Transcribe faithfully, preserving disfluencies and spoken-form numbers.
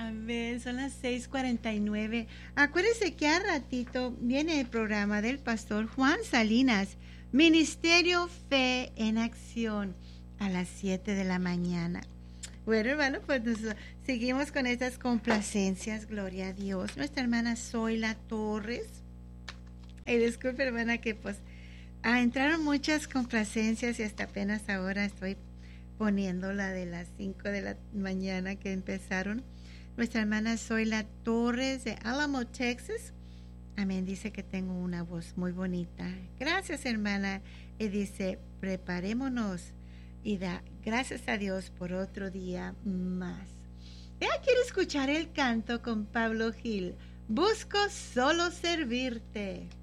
Amén. Son las seis cuarenta y nueve. Acuérdese que a ratito viene el programa del pastor Juan Salinas, Ministerio Fe en Acción, a las siete de la mañana. Bueno, hermano, pues nos, seguimos con estas complacencias, gloria a Dios. Nuestra hermana Zoila Torres. Y disculpe, hermana, que pues ah, entraron muchas complacencias y hasta apenas ahora estoy poniendo la de las cinco de la mañana que empezaron. Nuestra hermana Zoila Torres de Alamo, Texas. Amén, dice que tengo una voz muy bonita. Gracias, hermana. Y dice, preparémonos y da gracias a Dios por otro día más. Ella quiere escuchar el canto con Pablo Gil. Busco solo servirte.